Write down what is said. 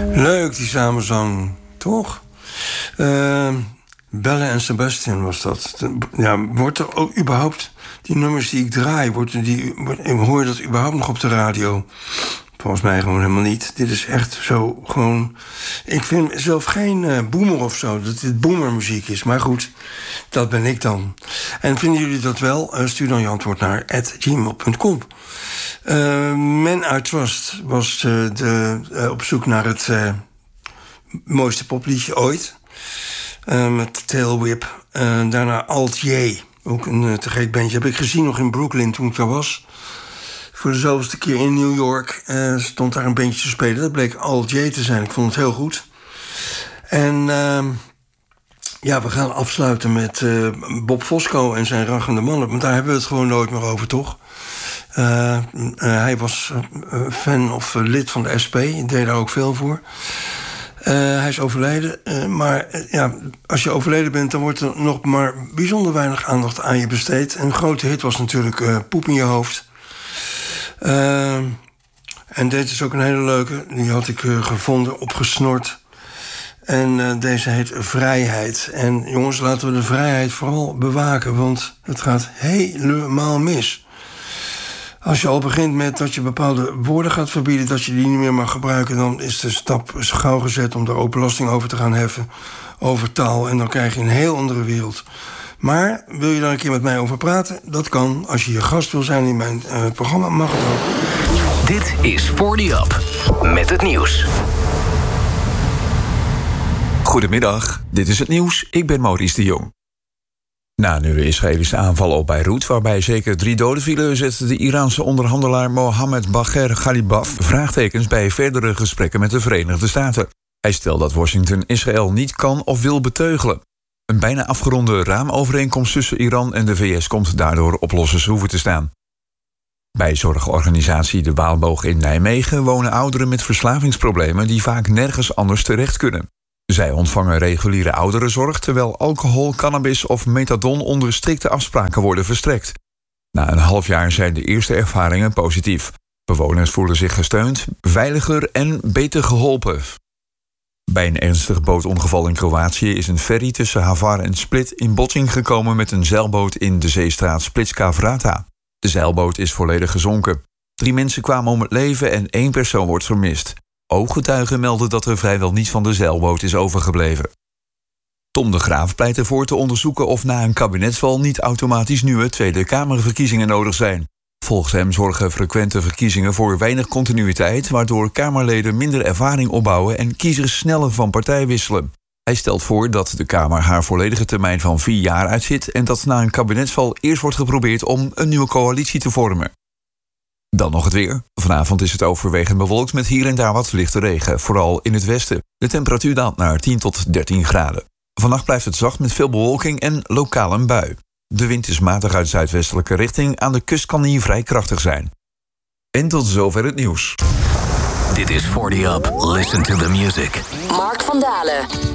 Leuk, die samenzang, toch? Belle en Sebastian was dat. Ja, wordt er ook überhaupt... Die nummers die ik draai, hoor je dat überhaupt nog op de radio? Volgens mij gewoon helemaal niet. Dit is echt zo gewoon... Ik vind zelf geen boomer of zo, dat dit boomermuziek is. Maar goed, dat ben ik dan. En vinden jullie dat wel? Stuur dan je antwoord naar @gmail.com. Men I Trust was op zoek naar het mooiste popliedje ooit. Met Tail Whip. Daarna Alt J. Ook een te gek bandje. Heb ik gezien nog in Brooklyn toen ik daar was. Voor de zoveelste keer in New York stond daar een bandje te spelen. Dat bleek Alt J te zijn. Ik vond het heel goed. En we gaan afsluiten met Bob Fosco en zijn raggende mannen. Want daar hebben we het gewoon nooit meer over, toch? Hij was fan of lid van de SP. Deed daar ook veel voor. Hij is overleden. Maar als je overleden bent, dan wordt er nog maar bijzonder weinig aandacht aan je besteed. Een grote hit was natuurlijk Poep in je hoofd. En dit is ook een hele leuke. Die had ik gevonden, opgesnord. En deze heet Vrijheid. En jongens, laten we de vrijheid vooral bewaken. Want het gaat helemaal mis. Als je al begint met dat je bepaalde woorden gaat verbieden, dat je die niet meer mag gebruiken, dan is de stap gauw gezet om daar ook belasting over te gaan heffen. Over taal. En dan krijg je een heel andere wereld. Maar wil je daar een keer met mij over praten? Dat kan. Als je gast wil zijn in mijn programma, mag het ook. Dit is 40 Up. Met het nieuws. Goedemiddag, dit is het nieuws. Ik ben Maurice de Jong. Na een nieuwe Israëlische aanval op Beirut, waarbij zeker 3 doden vielen, zette de Iraanse onderhandelaar Mohammed Bagher Ghalibaf vraagtekens bij verdere gesprekken met de Verenigde Staten. Hij stelt dat Washington Israël niet kan of wil beteugelen. Een bijna afgeronde raamovereenkomst tussen Iran en de VS komt daardoor op losse schroeven te staan. Bij zorgorganisatie De Waalboog in Nijmegen wonen ouderen met verslavingsproblemen die vaak nergens anders terecht kunnen. Zij ontvangen reguliere ouderenzorg, terwijl alcohol, cannabis of methadon onder strikte afspraken worden verstrekt. Na een half jaar zijn de eerste ervaringen positief. Bewoners voelen zich gesteund, veiliger en beter geholpen. Bij een ernstig bootongeval in Kroatië is een ferry tussen Hvar en Split in botsing gekomen met een zeilboot in de zeestraat Splitska Vrata. De zeilboot is volledig gezonken. 3 mensen kwamen om het leven en 1 persoon wordt vermist. Ooggetuigen melden dat er vrijwel niets van de zeilboot is overgebleven. Tom de Graaf pleit ervoor te onderzoeken of na een kabinetsval niet automatisch nieuwe Tweede Kamerverkiezingen nodig zijn. Volgens hem zorgen frequente verkiezingen voor weinig continuïteit, waardoor Kamerleden minder ervaring opbouwen en kiezers sneller van partij wisselen. Hij stelt voor dat de Kamer haar volledige termijn van 4 jaar uitzit en dat na een kabinetsval eerst wordt geprobeerd om een nieuwe coalitie te vormen. Dan nog het weer. Vanavond is het overwegend bewolkt met hier en daar wat lichte regen, vooral in het westen. De temperatuur daalt naar 10 tot 13 graden. Vannacht blijft het zacht met veel bewolking en lokaal een bui. De wind is matig uit zuidwestelijke richting. Aan de kust kan die vrij krachtig zijn. En tot zover het nieuws. Dit is 40 Up. Listen to the music. Mark van Dalen.